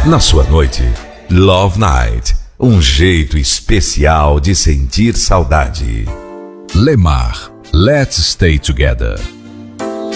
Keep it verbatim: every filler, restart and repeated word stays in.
Na sua noite, Love Night, um jeito especial de sentir saudade. Lemar, Let's Stay Together.